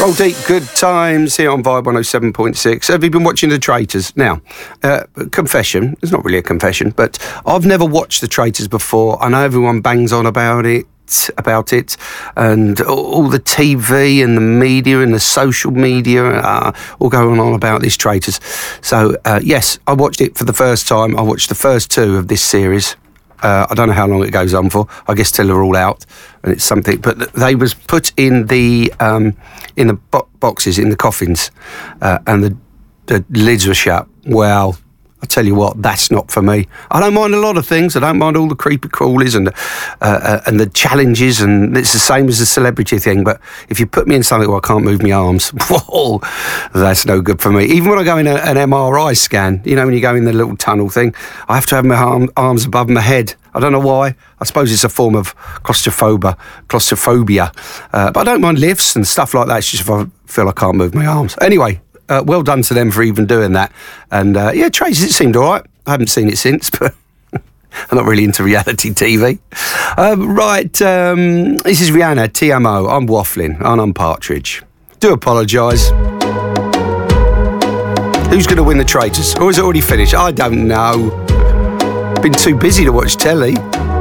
Roll Deep, good times here on Vibe 107.6. Have you been watching The Traitors? Now, confession, it's not really a confession, but I've never watched The Traitors before. I know everyone bangs on about it, and all the TV and the media and the social media all going on about these traitors. So, yes, I watched it for the first time. I watched the first two of this series. I don't know how long it goes on for. I guess till they're all out, and it's something. But they was put in the boxes, in the coffins, and the lids were shut. Well, I tell you what, that's not for me. I don't mind a lot of things. I don't mind all the creepy crawlies and the challenges, and it's the same as the celebrity thing. But if you put me in something where I can't move my arms, whoa, that's no good for me. Even when I go in an MRI scan, you know, when you go in the little tunnel thing, I have to have my arms above my head. I don't know why. I suppose it's a form of claustrophobia. But I don't mind lifts and stuff like that. It's just if I feel I can't move my arms. Anyway. Well done to them for even doing that. And yeah, Traitors, it seemed all right. I haven't seen it since, but I'm not really into reality TV. This is Rihanna, TMO. I'm waffling, and I'm Partridge. Do apologise. Who's going to win The Traitors? Or is it already finished? I don't know. Been too busy to watch telly.